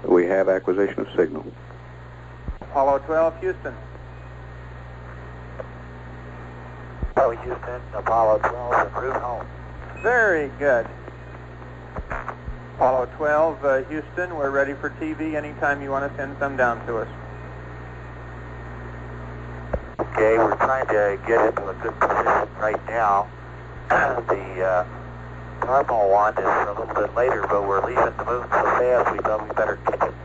We have acquisition of signal. Apollo 12, Houston. Apollo Houston, Apollo 12, en route home. Very good. Apollo 12, Houston, we're ready for TV anytime you want to send some down to us. Okay, we're trying to get into a good position right now. The normal one is a little bit later, but we're leaving the moon so fast we thought we better catch it.